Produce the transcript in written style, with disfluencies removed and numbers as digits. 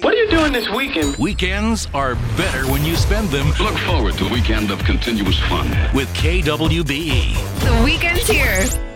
What are you doing this weekend? Weekends are better when you spend them Look forward to a weekend of continuous fun. with KWBE. The weekend's here.